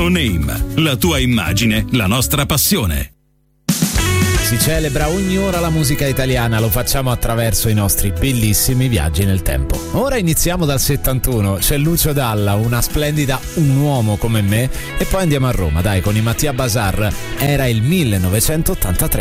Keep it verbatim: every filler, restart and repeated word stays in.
No Name, la tua immagine, la nostra passione. Si celebra ogni ora la musica italiana, lo facciamo attraverso i nostri bellissimi viaggi nel tempo. Ora iniziamo dal settantuno, c'è Lucio Dalla, una splendida Un uomo come me, e poi andiamo a Roma, dai, con i Mattia Bazar. Era il millenovecentottantatré.